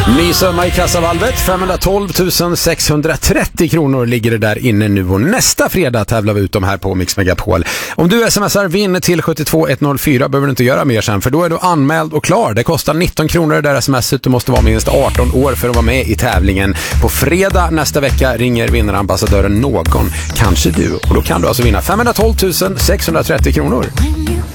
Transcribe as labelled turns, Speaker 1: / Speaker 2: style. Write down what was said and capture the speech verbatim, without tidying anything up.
Speaker 1: Ny summa i kassavalvet, femhundratolv tusen sexhundratrettio kronor ligger det där inne nu, och nästa fredag tävlar vi ut de här på Mix Megapol. Om du smsar vinn till sju två ett noll fyra behöver du inte göra mer sen, för då är du anmäld och klar. Det kostar nitton kronor det där smset, du måste vara minst arton år för att vara med i tävlingen. På fredag nästa vecka ringer vinnarambassadören någon, kanske du, och då kan du alltså vinna femhundratolv tusen sexhundratrettio kronor.